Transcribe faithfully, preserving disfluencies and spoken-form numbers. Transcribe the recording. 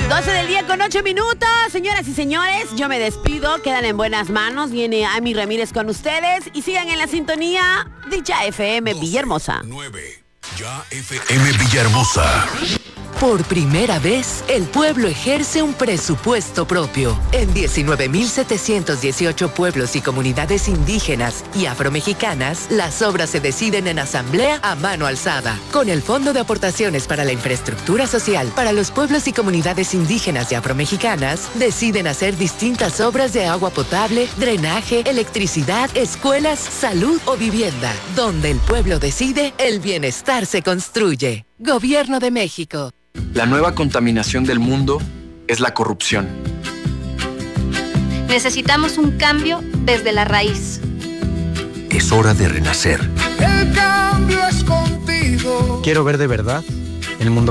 doce del día con ocho minutos. Señoras y señores, yo me despido. Quedan en buenas manos. Viene Amy Ramírez con ustedes. Y sigan en la sintonía de Ya F M Villahermosa. nueve. Ya F M Villahermosa. Por primera vez, el pueblo ejerce un presupuesto propio. En diecinueve mil setecientos dieciocho pueblos y comunidades indígenas y afromexicanas, las obras se deciden en asamblea a mano alzada. Con el Fondo de Aportaciones para la Infraestructura Social para los pueblos y comunidades indígenas y afromexicanas, deciden hacer distintas obras de agua potable, drenaje, electricidad, escuelas, salud o vivienda. Donde el pueblo decide, el bienestar se construye. Gobierno de México. La nueva contaminación del mundo es la corrupción. Necesitamos un cambio desde la raíz. Es hora de renacer. El cambio es contigo. Quiero ver de verdad el mundo